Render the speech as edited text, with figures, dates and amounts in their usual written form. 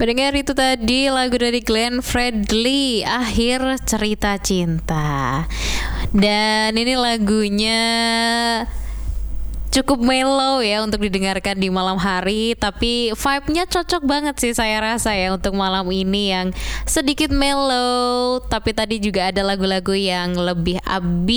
Pendengar, itu tadi lagu dari Glenn Fredly, Akhir Cerita Cinta. Dan ini lagunya cukup mellow ya untuk didengarkan di malam hari, tapi vibe-nya cocok banget sih saya rasa ya untuk malam ini yang sedikit mellow. Tapi tadi juga ada lagu-lagu yang lebih upbeat